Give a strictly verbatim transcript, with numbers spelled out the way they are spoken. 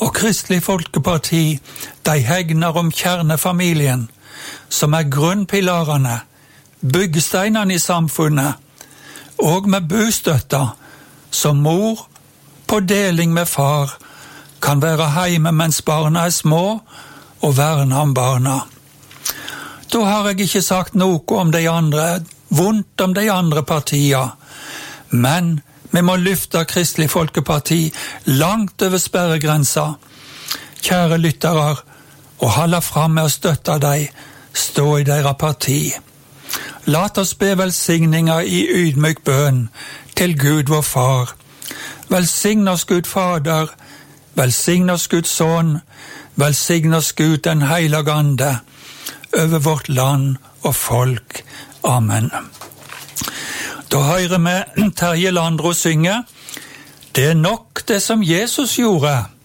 og Kristelig Folkeparti, de hegner om kjernefamilien, som er grunnpilarene, byggesteinene i samfunnet, og med bostøtta, som mor på deling med far kan være hjemme mens barna er små og verne om barna. Da har jeg ikke sagt noe om de andre, vondt om de andre partiene, men vi må lyfte Kristelig Folkeparti langt over sperregrensa. Kjære lyttere, og holde fram med å støtte deg, stå i deres parti. Lat oss be velsigninga i ydmyk bønn til Gud vår Far. Velsign oss Gud Fader, velsign oss Guds Sønn, velsign oss Gud den Heilige Ande, over vårt land og folk. Amen. Da hører vi Terje Landro synge: Det er nok det som Jesus gjorde.